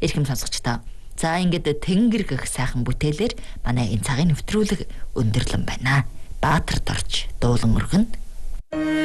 Эрхэм сонсогчдоо. За ингээд тэнгэр гэх сайхан бүтээлээр манай энэ цагийн нэвтрүүлэг өндөрлөн байна. Баатар дорж дуулан өргөн